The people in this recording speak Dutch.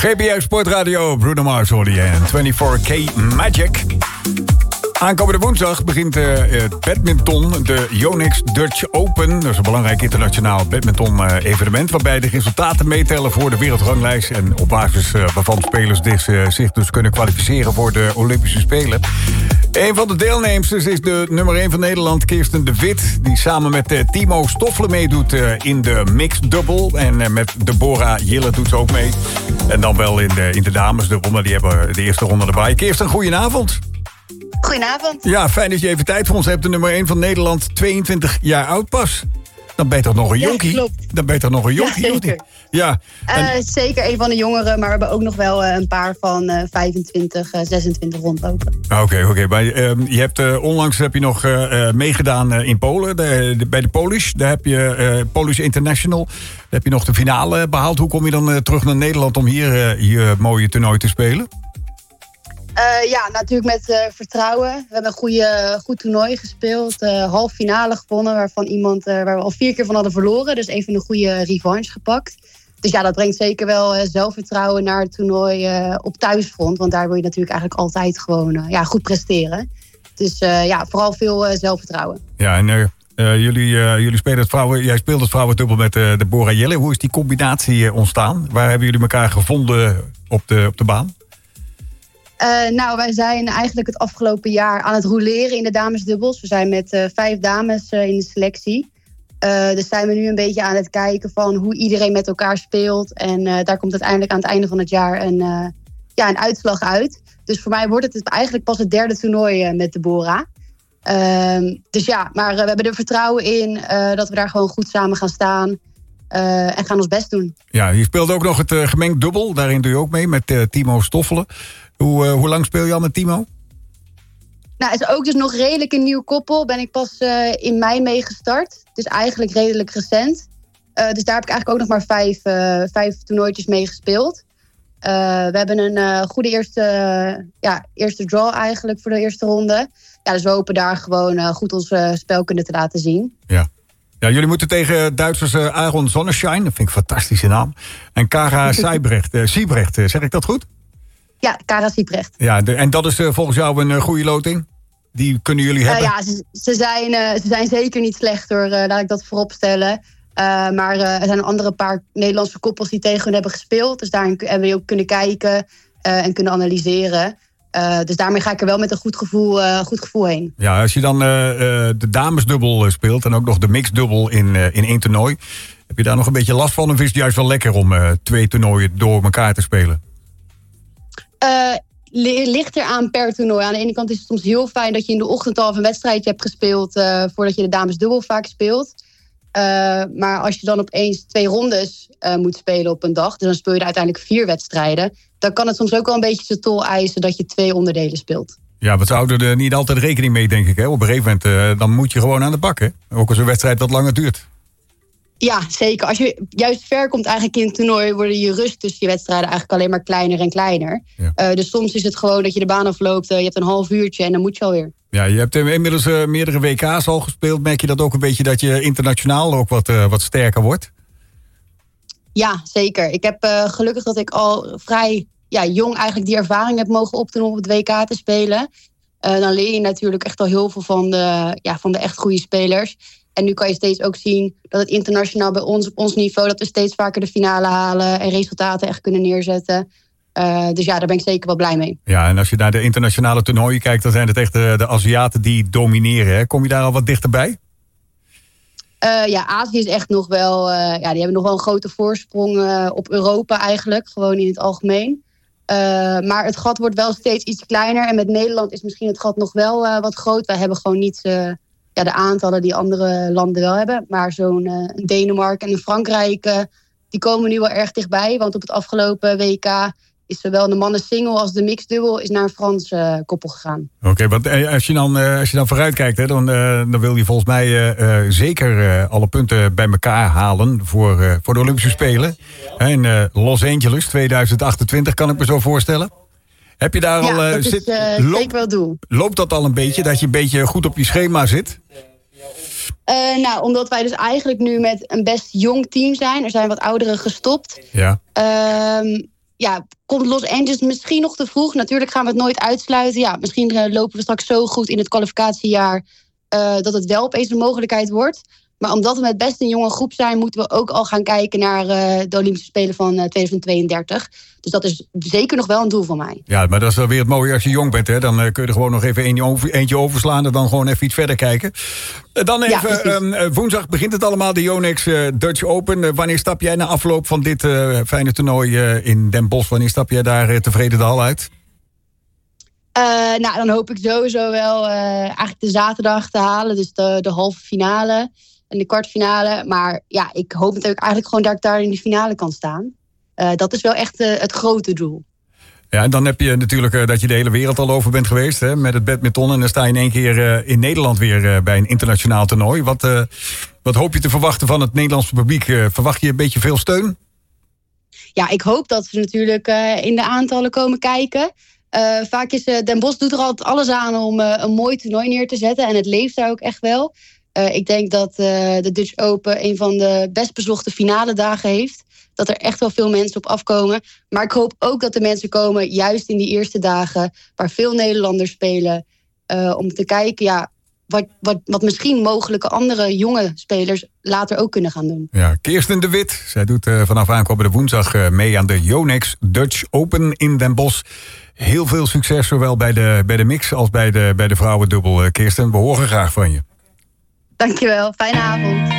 GBF Sportradio, Bruno Mars hoorde je en 24K Magic. Aankomende woensdag begint het badminton, de Yonex Dutch Open. Dat is een belangrijk internationaal badminton-evenement... waarbij de resultaten meetellen voor de wereldranglijst... en op basis waarvan spelers zich dus kunnen kwalificeren voor de Olympische Spelen. Een van de deelnemsters is de nummer 1 van Nederland, Kirsten de Wit... die samen met Timo Stoffelen meedoet in de mixed double. En met Deborah Jille doet ze ook mee. En dan wel in de damesdubbel, maar die hebben de eerste ronde erbij. Kirsten, goedenavond. Goedenavond. Ja, fijn dat je even tijd voor ons hebt. De nummer 1 van Nederland, 22 jaar oud pas. Dan ben je toch nog een jonkie? Klopt. Dan ben je toch nog een jonkie? Ja, zeker. Ja. Zeker een van de jongeren, maar we hebben ook nog wel een paar van 25, 26 rondlopen. Oké. Maar je hebt onlangs heb je nog meegedaan in Polen, bij de Polish. Daar heb je Polish International. Daar heb je nog de finale behaald. Hoe kom je dan terug naar Nederland om hier je mooie toernooi te spelen? Ja, natuurlijk met vertrouwen. We hebben een goed toernooi gespeeld. Half finale gewonnen, waarvan iemand waar we al 4 keer van hadden verloren. Dus even een goede revanche gepakt. Dus ja, dat brengt zeker wel zelfvertrouwen naar het toernooi op thuisfront. Want daar wil je natuurlijk eigenlijk altijd gewoon goed presteren. Dus vooral veel zelfvertrouwen. Ja, en jullie spelen het jij speelt het vrouwendubbel met Deborah Jille. Hoe is die combinatie ontstaan? Waar hebben jullie elkaar gevonden op de baan? Wij zijn eigenlijk het afgelopen jaar aan het roleren in de damesdubbels. We zijn met 5 dames in de selectie. Dus zijn we nu een beetje aan het kijken van hoe iedereen met elkaar speelt. En daar komt uiteindelijk aan het einde van het jaar een uitslag uit. Dus voor mij wordt het eigenlijk pas het 3e toernooi met Deborah. Maar we hebben er vertrouwen in dat we daar gewoon goed samen gaan staan. En gaan ons best doen. Ja, je speelt ook nog het gemengd dubbel. Daarin doe je ook mee met Timo Stoffelen. Hoe lang speel je al met Timo? Nou, het is ook dus nog redelijk een nieuw koppel. Ben ik pas in mei mee gestart. Dus eigenlijk redelijk recent. Dus daar heb ik eigenlijk ook nog maar 5 toernooitjes mee gespeeld. We hebben een goede eerste draw eigenlijk voor de eerste ronde. Ja, dus we hopen daar gewoon goed ons spel kunnen te laten zien. Ja. Ja, jullie moeten tegen Duitsers Aaron Sonnenschein, dat vind ik een fantastische naam. En Kara Siebrecht, zeg ik dat goed? Ja, Kara Siebrecht. Ja, en dat is volgens jou een goede loting? Die kunnen jullie hebben? Ze zijn zeker niet slecht hoor, laat ik dat voorop stellen. Maar er zijn een andere paar Nederlandse koppels die tegen hun hebben gespeeld. Dus daar hebben we ook kunnen kijken en kunnen analyseren. Dus daarmee ga ik er wel met een goed gevoel heen. Ja, als je dan de damesdubbel speelt en ook nog de mixdubbel in 1 toernooi, heb je daar nog een beetje last van? Of is het juist wel lekker om 2 toernooien door elkaar te spelen? Ligt eraan per toernooi. Aan de ene kant is het soms heel fijn dat je in de ochtend al een wedstrijdje hebt gespeeld voordat je de damesdubbel vaak speelt. Maar als je dan opeens 2 rondes moet spelen op een dag, dus dan speel je er uiteindelijk 4 wedstrijden, dan kan het soms ook wel een beetje zijn tol eisen dat je 2 onderdelen speelt. Ja, we houden er niet altijd rekening mee, denk ik. Hè? Op een gegeven moment dan moet je gewoon aan de bak. Hè? Ook als een wedstrijd wat langer duurt. Ja, zeker. Als je juist ver komt eigenlijk in het toernooi, worden je rust tussen je wedstrijden eigenlijk alleen maar kleiner en kleiner. Ja. Dus soms is het gewoon dat je de baan afloopt, je hebt een half uurtje en dan moet je alweer. Ja, je hebt inmiddels meerdere WK's al gespeeld. Merk je dat ook een beetje dat je internationaal ook wat sterker wordt? Ja, zeker. Ik heb gelukkig dat ik al vrij jong eigenlijk die ervaring heb mogen opdoen om op het WK te spelen. Dan leer je natuurlijk echt al heel veel van de echt goede spelers. En nu kan je steeds ook zien dat het internationaal bij ons op ons niveau, dat we steeds vaker de finale halen en resultaten echt kunnen neerzetten. Dus daar ben ik zeker wel blij mee. Ja, en als je naar de internationale toernooien kijkt, dan zijn het echt de Aziaten die domineren. Hè? Kom je daar al wat dichterbij? Azië is echt nog wel, die hebben nog wel een grote voorsprong op Europa eigenlijk, gewoon in het algemeen. Maar het gat wordt wel steeds iets kleiner. En met Nederland is misschien het gat nog wel wat groot. Wij hebben gewoon niet de aantallen die andere landen wel hebben. Maar zo'n Denemarken en Frankrijk, die komen nu wel erg dichtbij. Want op het afgelopen WK is zowel de mannen single als de mixdubbel is naar een Frans koppel gegaan. Oké, want als je dan vooruit kijkt, hè, dan wil je volgens mij zeker alle punten bij elkaar halen voor de Olympische Spelen. In Los Angeles 2028 kan ik me zo voorstellen. Heb je daar al... dat is zeker wel doel. Loopt dat al een beetje, dat je een beetje goed op je schema zit? Omdat wij dus eigenlijk nu met een best jong team zijn. Er zijn wat ouderen gestopt. Ja. komt Los Angeles misschien nog te vroeg. Natuurlijk gaan we het nooit uitsluiten. Ja, misschien lopen we straks zo goed in het kwalificatiejaar dat het wel opeens een mogelijkheid wordt. Maar omdat we met best een jonge groep zijn, moeten we ook al gaan kijken naar de Olympische Spelen van 2032. Dus dat is zeker nog wel een doel van mij. Ja, maar dat is wel weer het mooie als je jong bent. Hè? Dan kun je er gewoon nog even eentje overslaan en dan gewoon even iets verder kijken. Dan even, woensdag begint het allemaal, de Yonex Dutch Open. Wanneer stap jij na afloop van dit fijne toernooi in Den Bosch? Wanneer stap jij daar tevreden de hal uit? Dan hoop ik sowieso wel eigenlijk de zaterdag te halen. Dus de halve finale en de kwartfinale. Maar ja, ik hoop natuurlijk eigenlijk gewoon dat ik daar in de finale kan staan. Dat is wel echt het grote doel. Ja, en dan heb je natuurlijk dat je de hele wereld al over bent geweest, hè, met het badminton. En dan sta je in één keer in Nederland weer bij een internationaal toernooi. Wat hoop je te verwachten van het Nederlandse publiek? Verwacht je een beetje veel steun? Ja, ik hoop dat ze natuurlijk in de aantallen komen kijken. Vaak is Den Bosch doet er altijd alles aan om een mooi toernooi neer te zetten. En het leeft daar ook echt wel. Ik denk dat de Dutch Open een van de best bezochte finale dagen heeft. Dat er echt wel veel mensen op afkomen. Maar ik hoop ook dat de mensen komen juist in die eerste dagen, waar veel Nederlanders spelen, om te kijken wat misschien mogelijke andere jonge spelers later ook kunnen gaan doen. Ja, Kirsten de Wit. Zij doet vanaf aankomende woensdag mee aan de Yonex Dutch Open in Den Bosch. Heel veel succes, zowel bij de mix als bij de vrouwendubbel. Kirsten, we horen graag van je. Dankjewel, fijne avond.